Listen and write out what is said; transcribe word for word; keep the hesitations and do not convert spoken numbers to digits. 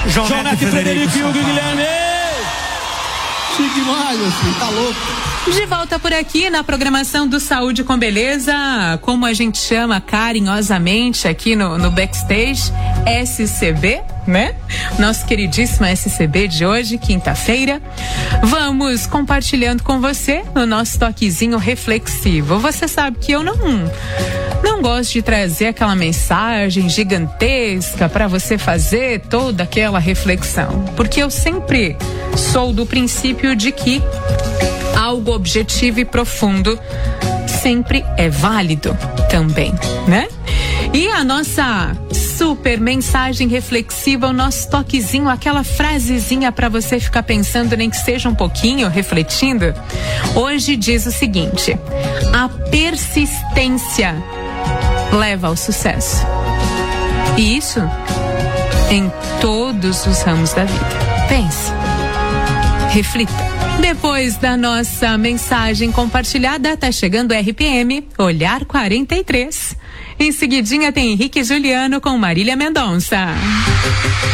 João, João Neto, Frederico e Hugo Guilherme. Chique demais, assim, tá louco. De volta por aqui na programação do Saúde com Beleza, como a gente chama carinhosamente aqui no, no backstage, S C B, né? Nosso queridíssimo S C B de hoje, quinta-feira. Vamos compartilhando com você o nosso toquezinho reflexivo. Você sabe que eu não não gosto de trazer aquela mensagem gigantesca para você fazer toda aquela reflexão, porque eu sempre sou do princípio de que algo objetivo e profundo sempre é válido também, né? E a nossa super mensagem reflexiva, o nosso toquezinho, aquela frasezinha para você ficar pensando, nem que seja um pouquinho, refletindo, hoje diz o seguinte: a persistência leva ao sucesso. E isso em todos os ramos da vida. Pense, reflita. Depois da nossa mensagem compartilhada, tá chegando o R P M Olhar quarenta e três. Em seguidinha tem Henrique e Juliano com Marília Mendonça.